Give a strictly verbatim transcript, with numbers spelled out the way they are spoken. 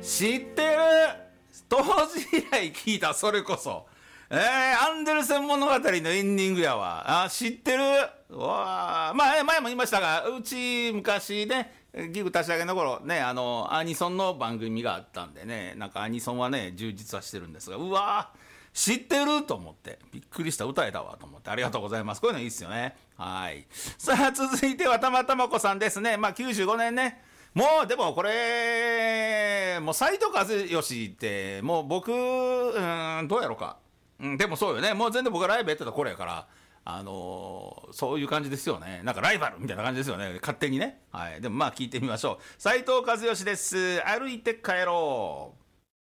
知ってる。当時以来聞いた、それこそ。えー、アンデルセン物語のエンディングやわ。あ、知ってる。うわまあ、前も言いましたが、うち昔ね、ギグ立ち上げの頃ね、あの、アニソンの番組があったんでね、なんかアニソンはね、充実はしてるんですが、うわ知ってると思って、びっくりした、歌えたわと思って、ありがとうございます。こういうのいいっすよね。はい。さあ、続いてはたまたまこさんですね。まあ、きゅうじゅうごねんね。もう、でもこれ、もう斎藤和義って、もう僕、うーん、どうやろうか。うん、でもそうよね。もう全然僕がライブやってた頃やから、あのー、そういう感じですよね。なんかライバルみたいな感じですよね。勝手にね。はい。でもまあ聞いてみましょう。斎藤和義です。歩いて帰ろう。